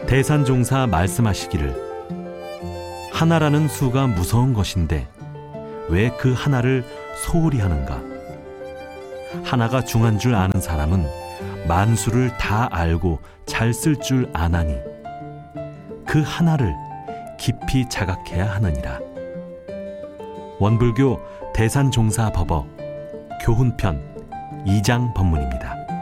대산종사 말씀하시기를 하나라는 수가 무서운 것인데 왜 그 하나를 소홀히 하는가? 하나가 중한 줄 아는 사람은 만수를 다 알고 잘 쓸 줄 아나니 그 하나를 깊이 자각해야 하느니라. 원불교 대산종사법어 교훈편 2장 법문입니다.